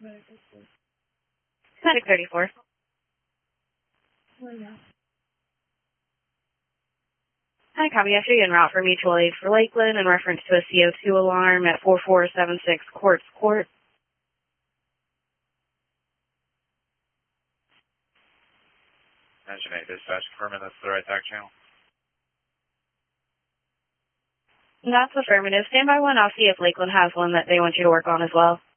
634. Hi, copy. After you en route for mutual aid for Lakeland in reference to a CO2 alarm at 4476 Quartz Court. Engine 8 dispatch, confirming that's the right tack channel. That's affirmative. Stand by one. I'll see if Lakeland has one that they want you to work on as well.